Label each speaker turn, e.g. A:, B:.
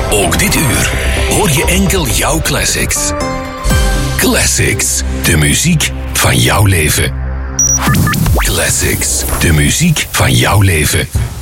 A: Ook dit uur hoor je enkel jouw classics. Classics, de muziek van jouw leven. Classics, de muziek van jouw leven.